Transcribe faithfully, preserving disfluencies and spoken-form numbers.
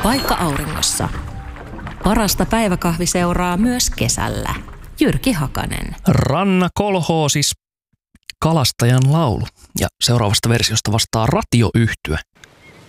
Paikka auringossa. Parasta päiväkahviseuraa myös kesällä. Jyrki Hakanen. Ranna kolhoosis, kalastajan laulu. Ja seuraavasta versiosta vastaa ratioyhtye.